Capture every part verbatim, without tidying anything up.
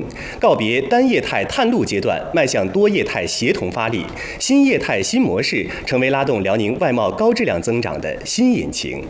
告别单业态探路阶段，迈向多业态协同发力，新业态新模式成为拉动辽宁外贸高质量增长的新引擎。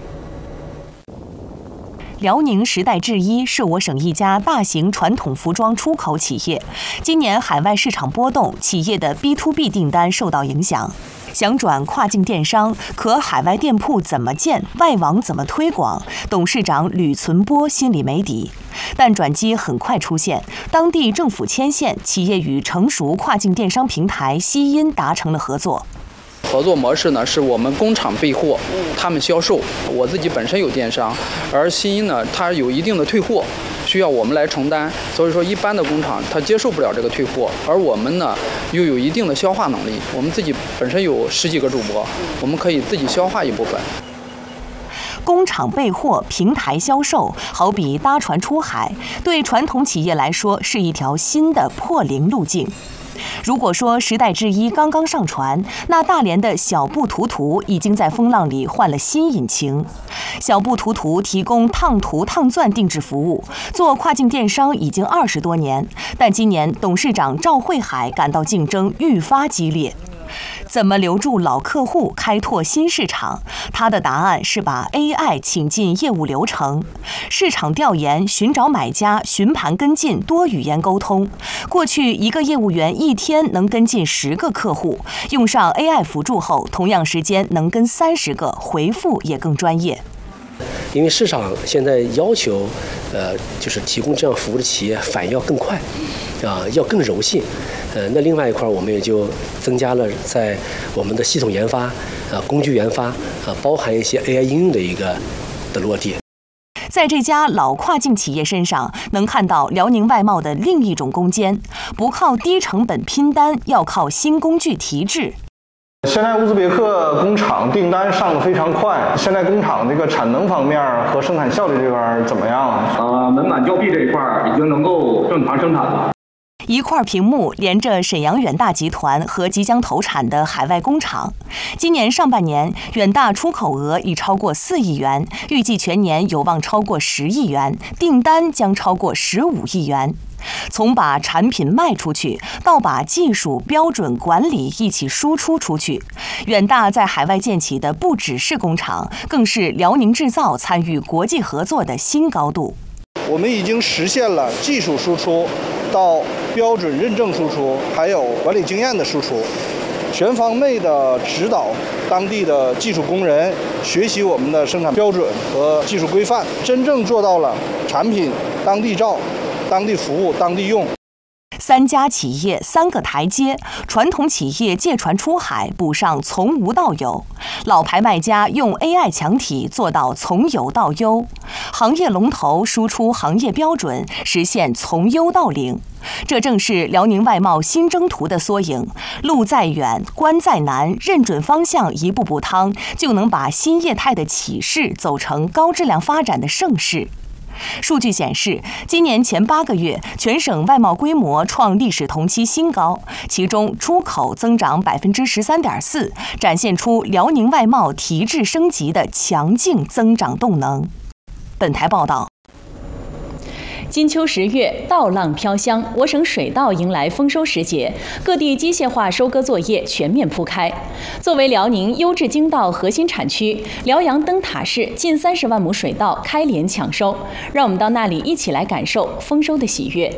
辽宁时代制衣是我省一家大型传统服装出口企业，今年海外市场波动，企业的 B to B 订单受到影响。想转跨境电商，可海外店铺怎么建，外网怎么推广？董事长吕存波心里没底。但转机很快出现，当地政府牵线，企业与成熟跨境电商平台西音达成了合作。 合作模式呢，是我们工厂备货，他们销售。我自己本身有电商，而西音呢，它有一定的退货，需要我们来承担。所以说，一般的工厂它接受不了这个退货，而我们呢，又有一定的消化能力。我们自己本身有十几个主播，我们可以自己消化一部分。 工厂备货，平台销售，好比搭船出海，对传统企业来说是一条新的破零路径。如果说时代制衣刚刚上船，那大连的小布图图已经在风浪里换了新引擎。小布图图提供烫图烫钻定制服务，做跨境电商已经二十多年，但今年董事长赵慧海感到竞争愈发激烈。怎么留住老客户，开拓新市场？他的答案是把 A I 请进业务流程，市场调研、寻找买家、询盘跟进、多语言沟通。过去一个业务员一天能跟进十个客户，用上 A I 辅助后，同样时间能跟三十个，回复也更专业。 因为市场现在要求，呃，就是提供这样服务的企业反应要更快，啊、呃，要更柔性。呃，那另外一块我们也就增加了在我们的系统研发、啊、呃、工具研发、啊、呃，包含一些 A I 应用的一个的落地。 在这家老跨境企业身上，能看到辽宁外贸的另一种攻坚，不靠低成本拼单，要靠新工具提质。 现在乌兹别克工厂订单上得非常快，现在工厂这个产能方面和生产效率这边怎么样？ 呃，门板吊臂这一块已经能够正常生产了。 一块屏幕连着沈阳远大集团和即将投产的海外工厂。今年上半年，远大出口额已超过四亿元，预计全年有望超过十亿元，订单将超过十五亿元。从把产品卖出去，到把技术、标准、管理一起输出出去，远大在海外建起的不只是工厂，更是辽宁制造参与国际合作的新高度。 我们已经实现了技术输出到标准认证输出，还有管理经验的输出，全方位的指导当地的技术工人学习我们的生产标准和技术规范，真正做到了产品当地造、当地服务、当地用。 三家企业三个台阶，传统企业借船出海，补上从无到有；老牌卖家用 A I 强体做到从有到优；行业龙头输出行业标准，实现从优到零。这正是辽宁外贸新征途的缩影。路再远，关再难，认准方向，一步步趟，就能把新业态的启示走成高质量发展的盛世。数据显示，今年前八个月，全省外贸规模创历史同期新高，其中出口增长百分之十三点四，展现出辽宁外贸提质升级的强劲增长动能。本台报道。 金秋十月，稻浪飘香，我省水稻迎来丰收时节，各地机械化收割作业全面铺开。作为辽宁优质精稻核心产区，辽阳灯塔市近三十万亩水稻开镰抢收，让我们到那里一起来感受丰收的喜悦。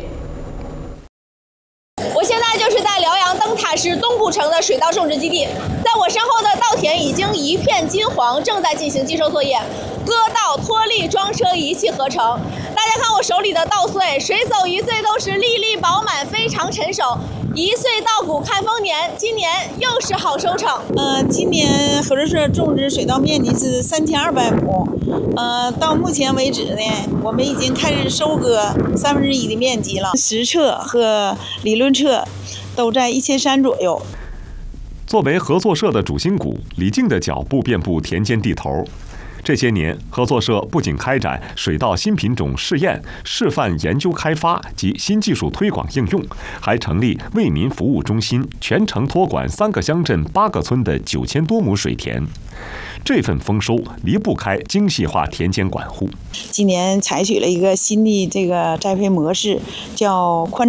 我现在就是在辽阳灯塔市东部城的水稻种植基地，在我身后的稻田已经一片金黄，正在进行机收作业，割稻、脱粒、装车一气呵成。大家看我手里的稻穗，水走一穗都是粒粒饱满，非常成熟。一岁稻谷看丰年，今年又是好收成。 呃，今年合作社种植水稻面积是三千二百亩，呃，到目前为止呢，我们已经开始收割三分之一的面积了，实测和理论测都在一千三左右。 作为合作社的主心骨，李静的脚步遍布田间地头。这些年，合作社不仅开展水稻新品种试验、示范研究开发及新技术推广应用，还成立为民服务中心，全程托管三个乡镇八个村的九千多亩水田。这份丰收离不开精细化田间管护。 今年采取了一个新的这个栽培模式，叫宽